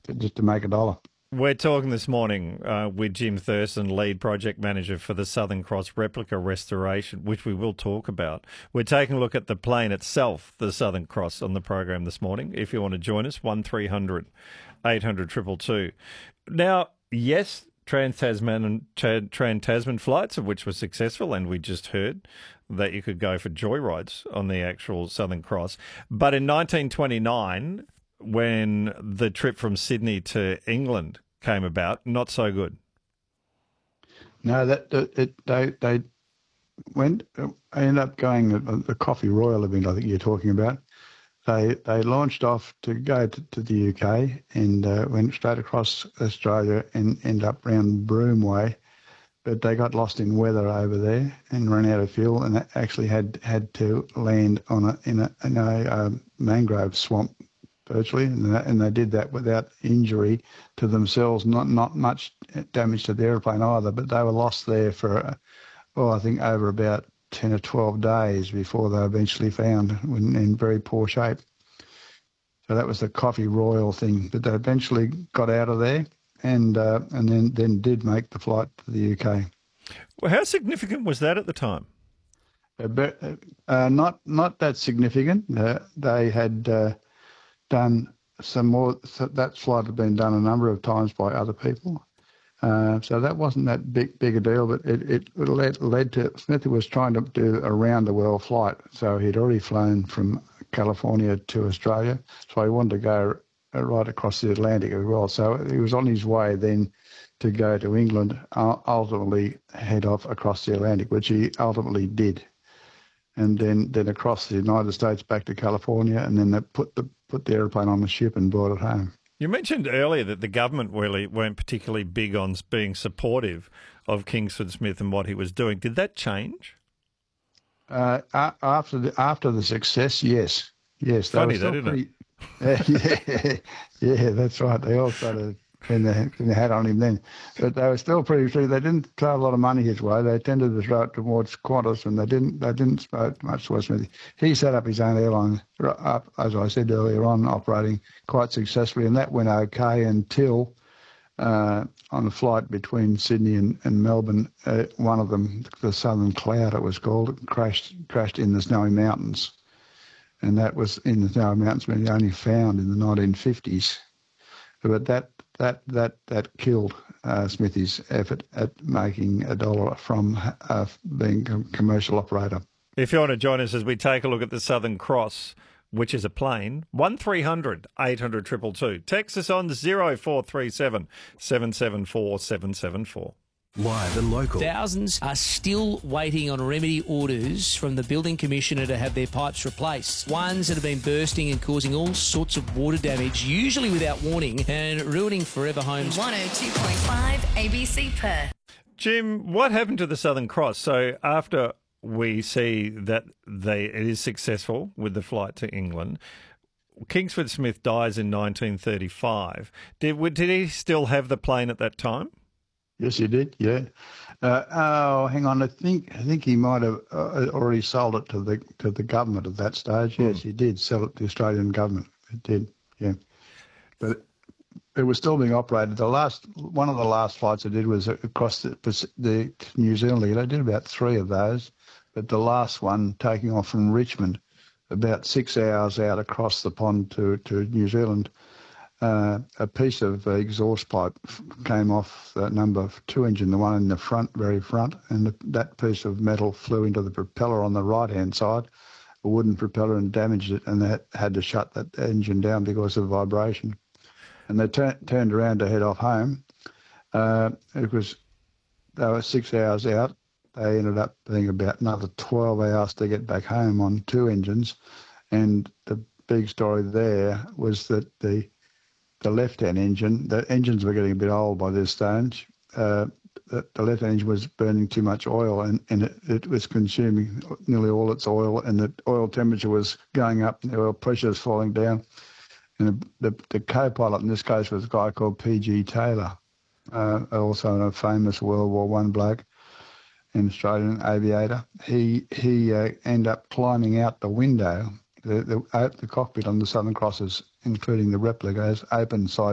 just to make a dollar. We're talking this morning with Jim Thurston, lead project manager for the Southern Cross replica restoration, which we will talk about. We're taking a look at the plane itself, the Southern Cross, on the program this morning. If you want to join us, 1300 800 222. Now, yes, Trans-Tasman flights, of which were successful, and we just heard that you could go for joyrides on the actual Southern Cross. But in 1929, when the trip from Sydney to England came about, not so good. No, they went. I ended up going the Coffee Royal event. I think you're talking about. They launched off to go to the UK and went straight across Australia and ended up round Broome Way, but they got lost in weather over there and ran out of fuel, and actually had to land in a mangrove swamp virtually, and they did that without injury to themselves. Not much damage to the airplane either, but they were lost there for I think over about 10 or 12 days before they were eventually found in very poor shape. So that was the Coffee Royal thing, but they eventually got out of there and then did make the flight to the UK. Well, how significant was that at the time? Not that significant. They had done some more. So that flight had been done a number of times by other people. So that wasn't that big a deal, but it led to Smithy was trying to do a round-the-world flight. So he'd already flown from California to Australia, so he wanted to go right across the Atlantic as well. So he was on his way then to go to England, ultimately head off across the Atlantic, which he ultimately did. And then across the United States back to California, and then they put the airplane on the ship and brought it home. You mentioned earlier that the government really weren't particularly big on being supportive of Kingsford Smith and what he was doing. Did that change? After the success, yes. Funny that, isn't it? Yeah, that's right. They all started putting their hat on him then. But they were still pretty free. They didn't throw a lot of money his way. They tended to throw it towards Qantas, and they didn't throw much towards Smithy. He set up his own airline, as I said earlier on, operating quite successfully, and that went okay until on a flight between Sydney and Melbourne, one of them, the Southern Cloud it was called, crashed in the Snowy Mountains. And that was in the Snowy Mountains when he only found in the 1950s. But that killed Smithy's effort at making a dollar from being a commercial operator. If you want to join us as we take a look at the Southern Cross, which is a plane, 1300 800 222. Text us on 0437 774 774. Live and local. Thousands are still waiting on remedy orders from the building commissioner to have their pipes replaced. Ones that have been bursting and causing all sorts of water damage, usually without warning, and ruining forever homes. 102.5 ABC Perth. Jim, what happened to the Southern Cross? So after we see that it is successful with the flight to England, Kingsford Smith dies in 1935. Did he still have the plane at that time? Yes, he did. Yeah. Hang on. I think he might have already sold it to the government at that stage. Yes, he did sell it to the Australian government. It did. Yeah. But it was still being operated. One of the last flights I did was across the New Zealand. I did about 3 of those, but the last one taking off from Richmond, about 6 hours out across the pond to New Zealand. A piece of exhaust pipe came off the number 2 engine, the one in the very front, and that piece of metal flew into the propeller on the right-hand side, a wooden propeller, and damaged it, and they had to shut that engine down because of vibration. And they turned around to head off home. They were 6 hours out. They ended up being about another 12 hours to get back home on 2 engines, and the big story there was that the left-hand engine, the engines were getting a bit old by this stage. The left-hand engine was burning too much oil, and it was consuming nearly all its oil, and the oil temperature was going up, and the oil pressure was falling down. And the co-pilot in this case was a guy called P.G. Taylor, also a famous World War I bloke, an Australian aviator. He ended up climbing out the window. The cockpit on the Southern Crosses, including the replicas, open side